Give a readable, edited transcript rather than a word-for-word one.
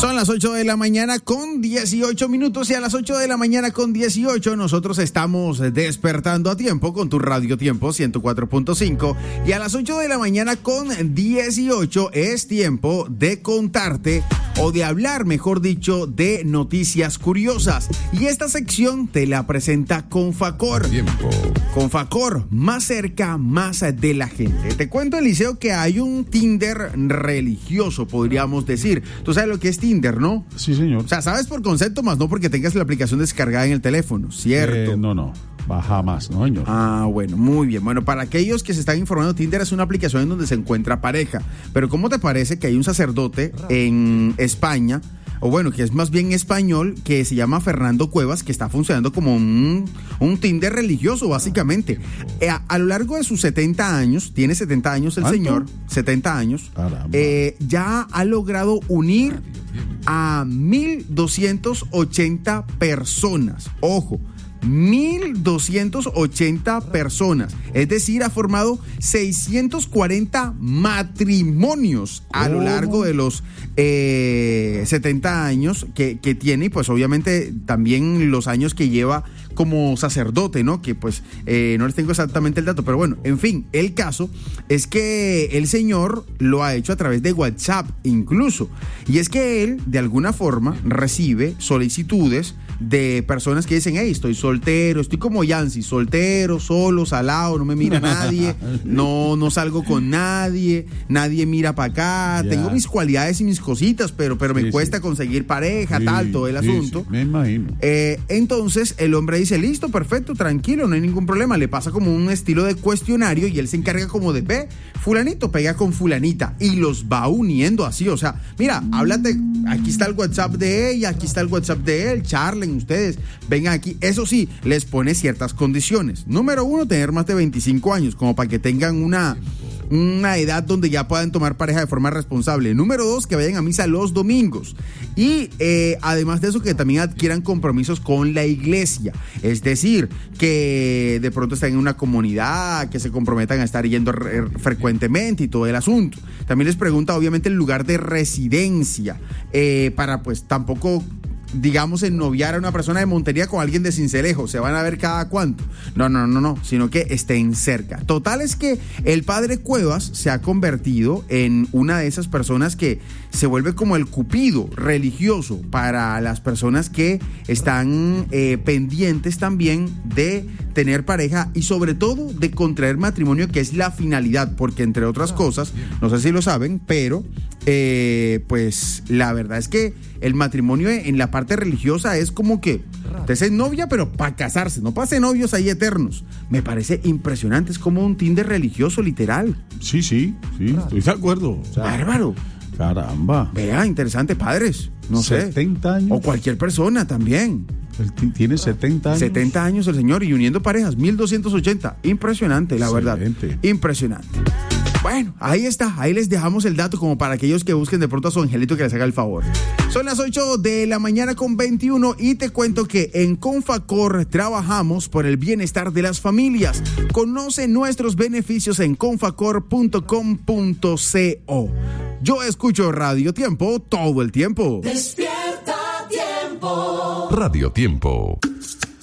Son las 8 de la mañana con 18 minutos y a las 8 de la mañana con 18 nosotros estamos despertando a tiempo con tu Radio Tiempo 104.5 y a las 8 de la mañana con 18 es tiempo de contarte o de hablar, mejor dicho, de noticias curiosas. Y esta sección te la presenta Confacor. Tiempo. Confacor, más cerca, más de la gente. Te cuento, Eliseo, que hay un Tinder religioso, podríamos decir. Tú sabes lo que es Tinder, ¿no? Sí, señor. O sea, sabes por concepto, más no porque tengas la aplicación descargada en el teléfono, ¿cierto? No. Baja más, ¿no, señor? Ah, bueno, muy bien. Bueno, para aquellos que se están informando, Tinder es una aplicación en donde se encuentra pareja. Pero ¿cómo te parece que hay un sacerdote en España, o bueno, que es más bien español, que se llama Fernando Cuevas, que está funcionando como un Tinder religioso, básicamente? A lo largo de sus 70 años, tiene 70 años el ¿Cuánto? señor, 70 años, Caramba. ya ha logrado unir a 1,280 personas. Ojo, 1,280 personas, es decir, ha formado 640 matrimonios a lo largo de los 70 años que tiene, y pues obviamente también los años que lleva como sacerdote, ¿no? Que pues no les tengo exactamente el dato, pero bueno, en fin, el caso es que el señor lo ha hecho a través de WhatsApp incluso, y es que él de alguna forma recibe solicitudes de personas que dicen: hey, estoy soltero, estoy como Yancy, soltero, solo, salado, no me mira nadie, no salgo con nadie mira para acá, Ya. tengo mis cualidades y mis cositas, pero me cuesta conseguir pareja, tal, todo el asunto. Sí, me imagino. Entonces el hombre dice: listo, perfecto, tranquilo, no hay ningún problema. Le pasa como un estilo de cuestionario y él se encarga como de: ve, fulanito pega con fulanita, y los va uniendo así. O sea, mira, háblate, aquí está el WhatsApp de ella, aquí está el WhatsApp de él, charlen ustedes, vengan aquí. Eso sí, les pone ciertas condiciones. Número 1, tener más de 25 años, como para que tengan una edad donde ya puedan tomar pareja de forma responsable. Número 2, que vayan a misa los domingos. Y además de eso, que también adquieran compromisos con la iglesia. Es decir, que de pronto estén en una comunidad, que se comprometan a estar yendo frecuentemente y todo el asunto. También les pregunta, obviamente, el lugar de residencia, para pues tampoco, digamos, ennoviar a una persona de Montería con alguien de Sincelejo. Se van a ver cada cuánto. No, sino que estén cerca. Total es que el padre Cuevas se ha convertido en una de esas personas que se vuelve como el cupido religioso para las personas que están pendientes también de tener pareja y sobre todo de contraer matrimonio, que es la finalidad, porque entre otras cosas, no sé si lo saben, pero pues la verdad es que el matrimonio en la parte religiosa es como que usted es novia, pero para casarse, no para ser novios ahí eternos. Me parece impresionante, es como un Tinder religioso, litiral. Sí, estoy de acuerdo. O sea, Bárbaro. caramba. Vea, interesante, padres. No sé. 70 años. O cualquier persona también. Él tiene 70 años. 70 años el señor y uniendo parejas, 1,280. Impresionante, la verdad. Excelente. Impresionante. Bueno, ahí está, ahí les dejamos el dato como para aquellos que busquen de pronto a su angelito que les haga el favor. Son las 8 de la mañana con 21 y te cuento que en Confacor trabajamos por el bienestar de las familias. Conoce nuestros beneficios en confacor.com.co. Yo escucho Radio Tiempo todo el tiempo. Despierta Tiempo. Radio Tiempo.